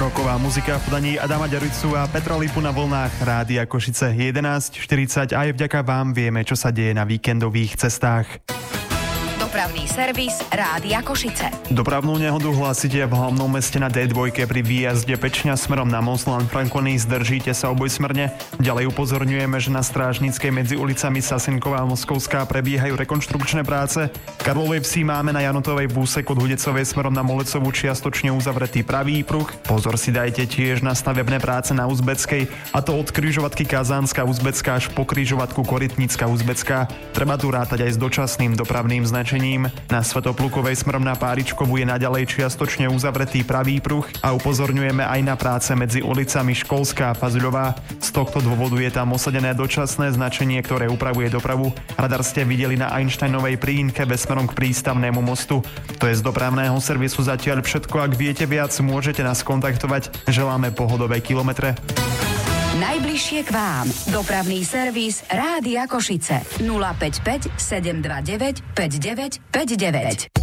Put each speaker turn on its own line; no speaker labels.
Roková muzika v podaní Adama Ďuricu a Petra Lipu na vlnách Rádia Košice 11:40. Aj vďaka vám vieme, čo sa deje na víkendových cestách.
Dopravný servis Rádia Košice.
Dopravnú nehodu hlásite v hlavnom meste na D2 pri výjazde Pečňa smerom na Moslan Frankony. Zdržíte sa obojsmerne. Ďalej upozorňujeme, že na Strážnickej medzi ulicami Sasinková a Moskovská prebiehajú rekonštrukčné práce. V Karlovej Vsi máme na Janotovej v úseku od Hudecovej smerom na Molecovú čiastočne uzavretý pravý pruh. Pozor si dajte tiež na stavebné práce na Uzbeckej, a to od križovatky Kazánska Uzbecká až po križovatku Korytnická Uzbecká. Treba tu rátať aj s dočasným dopravným značením. Na Svätoplukovej smerom na Páričkovú je naďalej čiastočne uzavretý pravý pruh a upozorňujeme aj na práce medzi ulicami Školská a Fazuľová. Z tohto dôvodu je tam osadené dočasné značenie, ktoré upravuje dopravu. Radar ste videli na Einsteinovej pri Inkebe smerom k prístavnému mostu. To je z dopravného servisu zatiaľ všetko. Ak viete viac, môžete nás kontaktovať. Želáme pohodové kilometre.
Najbližšie k vám. Dopravný servis Rádia Košice. 055 729 5959.